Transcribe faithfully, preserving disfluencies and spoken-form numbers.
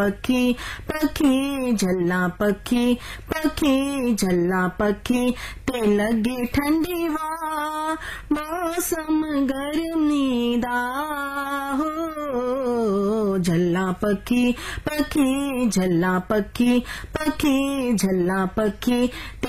पखी पखी झल्ला पखी पखी झल्ला पखी ते लगी ठंडी वा मौसम गर्मी दा हो झल्ला पखी पखी झल्ला पखी पखी झल्ला पखी ते